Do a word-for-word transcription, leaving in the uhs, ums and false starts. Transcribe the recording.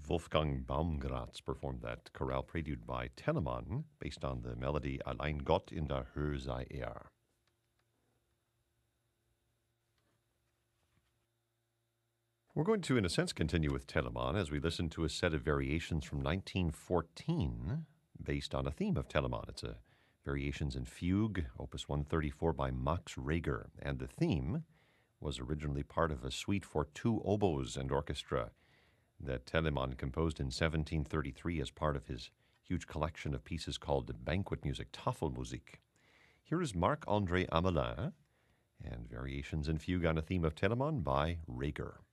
Wolfgang Baumgratz performed that chorale prelude by Telemann, based on the melody Allein Gott in der Höhe sei er. We're going to, in a sense, continue with Telemann as we listen to a set of variations from nineteen fourteen based on a theme of Telemann. It's a Variations in Fugue, opus one thirty-four by Max Reger, and the theme was originally part of a suite for two oboes and orchestra that Telemann composed in seventeen thirty-three as part of his huge collection of pieces called Banquet Music, Tafelmusik. Here is Marc-André Amelin and Variations in Fugue on a theme of Telemann by Reger.